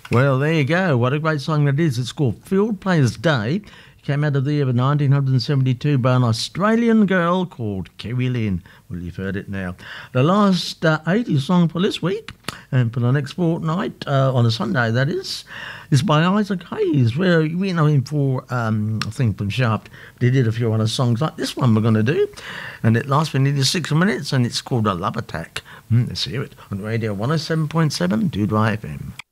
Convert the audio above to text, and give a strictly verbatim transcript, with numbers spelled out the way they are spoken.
Well, there you go. What a great song that is. It's called Field Players Day. Came out of the year of nineteen seventy-two by an Australian girl called Kerry Lynn. Well, you've heard it now. The last uh, eighties song for this week, and for the next fortnight, uh, on a Sunday that is, is by Isaac Hayes. Where we know him for, um, I think, from Shaft. But he did a few other songs like this one we're going to do. And it lasts for nearly six minutes, and it's called A Love Attack. Mm, let's hear it on Radio one oh seven point seven, Doodle F M.